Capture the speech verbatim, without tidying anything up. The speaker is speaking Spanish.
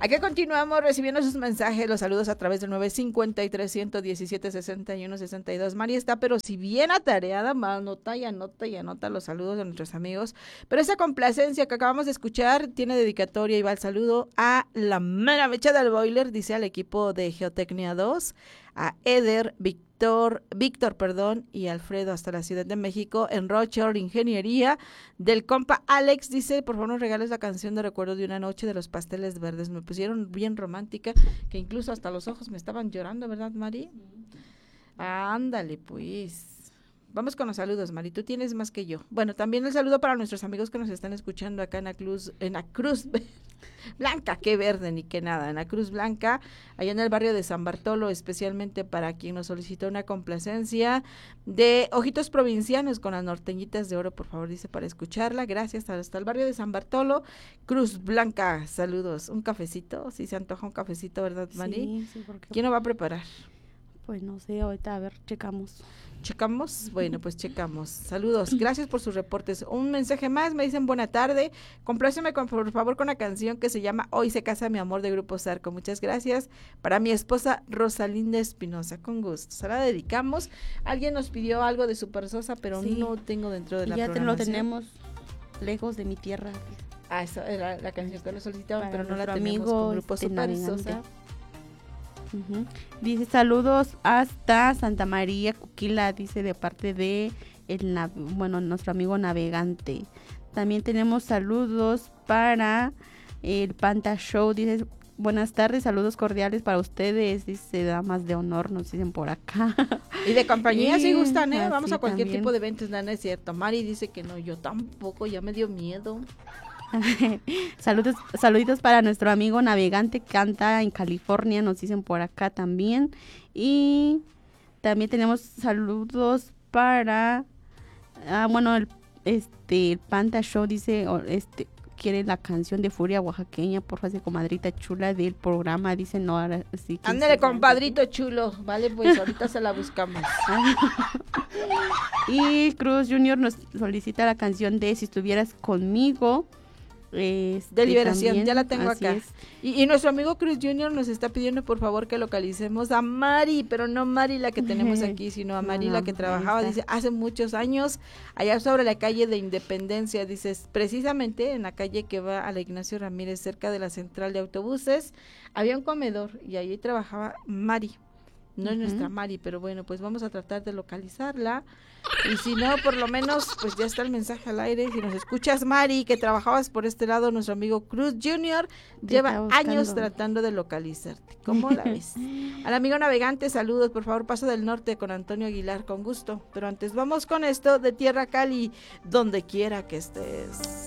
Aquí continuamos recibiendo sus mensajes, los saludos a través del nueve cincuenta y tres, ciento diecisiete, sesenta y uno, sesenta y dos. Mari está, pero si bien atareada, anota y anota y anota los saludos de nuestros amigos. Pero esa complacencia que acabamos de escuchar tiene dedicatoria y va el saludo a la mera mecha del boiler, dice al equipo de Geotecnia dos, a Eder, Víctor, Víctor, perdón, y Alfredo hasta la Ciudad de México, en Rocher Ingeniería, del compa Alex, dice, por favor nos regales la canción de Recuerdo de una noche de los Pasteles Verdes, me pusieron bien romántica, que incluso hasta los ojos me estaban llorando, ¿verdad, Mari? Ándale, pues. Vamos con los saludos, Mari, tú tienes más que yo. Bueno, también el saludo para nuestros amigos que nos están escuchando acá en la Cruz, en la Cruz Blanca, qué verde ni qué nada, en la Cruz Blanca, allá en el barrio de San Bartolo, especialmente para quien nos solicitó una complacencia de Ojitos Provincianos con las norteñitas de oro, por favor, dice, para escucharla. Gracias, hasta el barrio de San Bartolo, Cruz Blanca, saludos. Un cafecito, si se antoja un cafecito, ¿verdad, Mari? Sí, sí, porque... ¿Quién lo va a preparar? Pues no sé, ahorita a ver, checamos. ¿Checamos? Bueno, pues checamos. Saludos, gracias por sus reportes. Un mensaje más, me dicen buena tarde. Compláceme con, por favor con la canción que se llama Hoy se casa mi amor de Grupo Zarco. Muchas gracias. Para mi esposa Rosalinda Espinosa, con gusto. Se la dedicamos. Alguien nos pidió algo de Super Sosa, pero sí, no tengo dentro de la ya programación. Ya te lo tenemos, Lejos de mi tierra. Ah, esa era la canción que lo solicitaban, para pero no la tenemos amigo, con Grupo este, Super Sosa. Uh-huh. Dice saludos hasta Santa María Cuquila, dice de parte de el bueno nuestro amigo navegante. También tenemos saludos para el Panta Show, dice buenas tardes, saludos cordiales para ustedes, dice damas de honor, nos dicen por acá. Y de compañía si gustan, eh, vamos a cualquier también. tipo de eventos, no, no es cierto. Mari dice que no, yo tampoco, ya me dio miedo. Saludos, saluditos para nuestro amigo navegante que canta en California, nos dicen por acá también. Y también tenemos saludos para ah, bueno, el este el Panta Show dice este quiere la canción de Furia Oaxaqueña, por favor, comadrita chula del programa, dice no, ahora sí que ándale, compadrito chulo, vale, pues ahorita se la buscamos. Y Cruz Junior nos solicita la canción de Si estuvieras conmigo. Este, de Liberación, también, ya la tengo acá. Y, y nuestro amigo Cruz Junior nos está pidiendo por favor que localicemos a Mari, pero no Mari la que tenemos aquí, sino a Mari no, la que trabajaba, dice, hace muchos años, allá sobre la calle de Independencia, dice, precisamente en la calle que va a la Ignacio Ramírez, cerca de la central de autobuses, había un comedor y allí trabajaba Mari. No es uh-huh. nuestra Mari, pero bueno, pues vamos a tratar de localizarla. Y si no, por lo menos, pues ya está el mensaje al aire. Si nos escuchas, Mari, que trabajabas por este lado, nuestro amigo Cruz Junior lleva años tratando de localizarte. ¿Cómo la ves? Al amigo navegante, saludos, por favor, Paso del Norte con Antonio Aguilar, con gusto. Pero antes vamos con esto de Tierra Cali, donde quiera que estés.